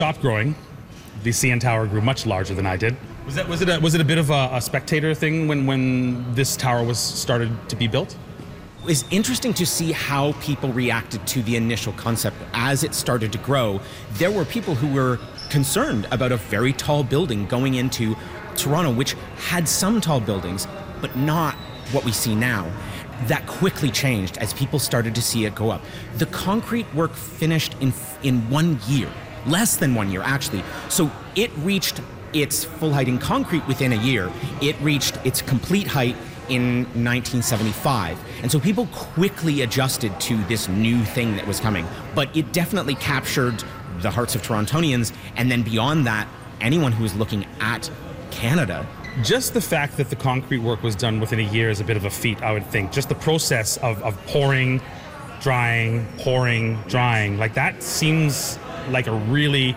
stopped growing, the CN Tower grew much larger than I did. Was it a bit of a spectator thing when this tower was started to be built? It was interesting to see how people reacted to the initial concept. As it started to grow, there were people who were concerned about a very tall building going into Toronto, which had some tall buildings, but not what we see now. That quickly changed as people started to see it go up. The concrete work finished in 1 year, less than 1 year actually. So it reached its full height in concrete within a year. It reached its complete height in 1975. And so people quickly adjusted to this new thing that was coming. But it definitely captured the hearts of Torontonians, and then beyond that, anyone who was looking at Canada. Just the fact that the concrete work was done within a year is a bit of a feat, I would think. Just the process of pouring, drying, pouring, drying, like that seems like a really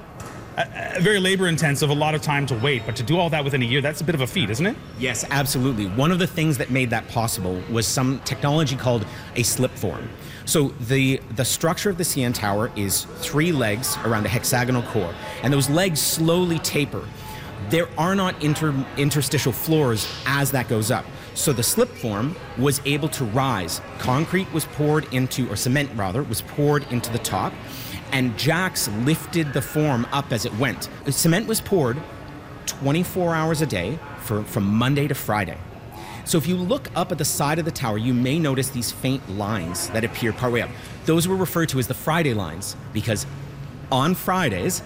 very labor intensive, a lot of time to wait, but to do all that within a year, that's a bit of a feat, isn't it? Yes, absolutely. One of the things that made that possible was some technology called a slip form. So the structure of the CN Tower is 3 legs around a hexagonal core, and those legs slowly taper. There are not interstitial floors as that goes up. So the slip form was able to rise. Concrete was poured into, or cement rather, was poured into the top, and jacks lifted the form up as it went. The cement was poured 24 hours a day from Monday to Friday. So if you look up at the side of the tower, you may notice these faint lines that appear partway up. Those were referred to as the Friday lines, because on Fridays,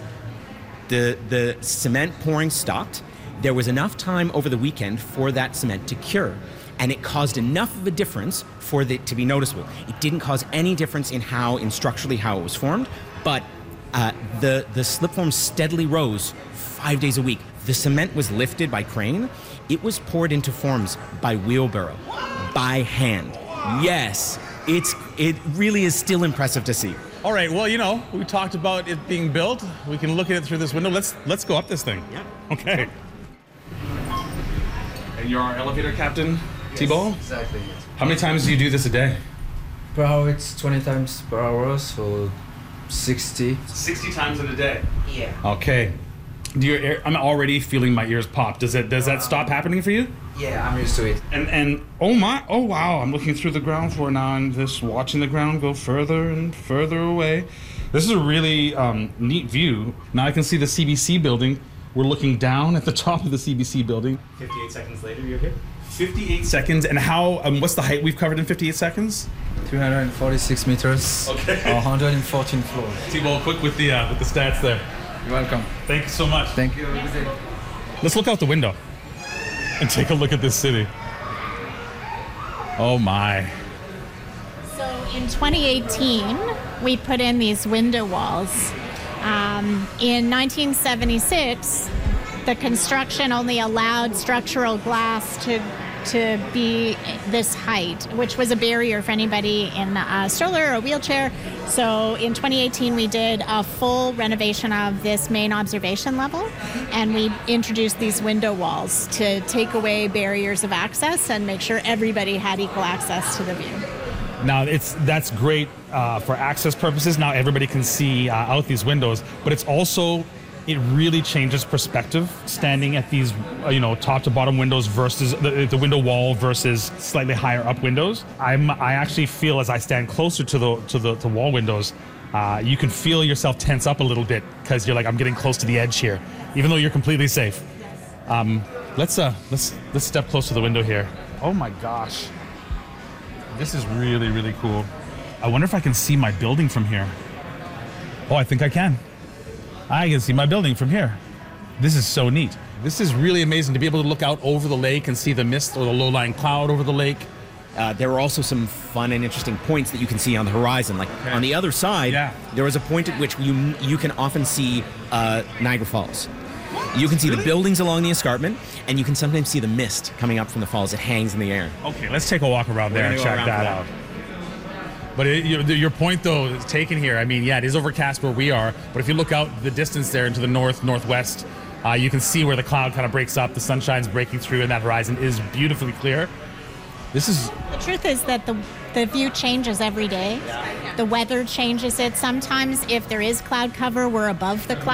the cement pouring stopped. There was enough time over the weekend for that cement to cure, and it caused enough of a difference for it to be noticeable. It didn't cause any difference in structurally how it was formed, but the slip form steadily rose 5 days a week. The cement was lifted by crane. It was poured into forms by wheelbarrow, by hand. Yes, it really is still impressive to see. All right, well, we talked about it being built. We can look at it through this window. Let's go up this thing. Yeah. Okay. And you're our elevator captain, Yes, Thibault? exactly. How many times do you do this a day? Per hour, it's 20 times per hour, so 60. 60 times in a day. Yeah. Okay. I'm already feeling my ears pop. Does that stop happening for you? Yeah, I'm used to it. And oh wow, I'm looking through the ground floor now and just watching the ground go further and further away. This is a really neat view. Now I can see the CBC building. We're looking down at the top of the CBC building. 58 seconds later, you're here? 58 seconds, and what's the height we've covered in 58 seconds? 346 meters. Okay. 114 floors. Thibault, quick with the stats there. You're welcome. Thank you so much. Thank you. Have a good day. Let's look out the window and take a look at this city. Oh my. So in 2018, we put in these window walls. In 1976, the construction only allowed structural glass to be this height, which was a barrier for anybody in a stroller or a wheelchair. So in 2018, we did a full renovation of this main observation level, and we introduced these window walls to take away barriers of access and make sure everybody had equal access to the view. Now that's great for access purposes. Now everybody can see out these windows, but it really changes perspective standing at these top to bottom windows versus the window wall versus slightly higher up windows. I actually feel, as I stand closer to the wall windows, you can feel yourself tense up a little bit because you're like, I'm getting close to the edge here, even though you're completely safe. Let's step close to the window here. Oh my gosh. This is really, really cool. I wonder if I can see my building from here. Oh, I think I can. I can see my building from here. This is so neat. This is really amazing to be able to look out over the lake and see the mist or the low-lying cloud over the lake. There are also some fun and interesting points that you can see on the horizon. Like on the other side, there is a point at which you can often see Niagara Falls. You can see the buildings along the escarpment, and you can sometimes see the mist coming up from the falls. It hangs in the air. Okay, let's take a walk around there and check that out. But your point, though, is taken here. I mean, yeah, it is overcast where we are, but if you look out the distance there into the northwest, you can see where the cloud kind of breaks up. The sunshine's breaking through, and that horizon is beautifully clear. The truth is that the view changes every day. The weather changes it. Sometimes if there is cloud cover, we're above the cloud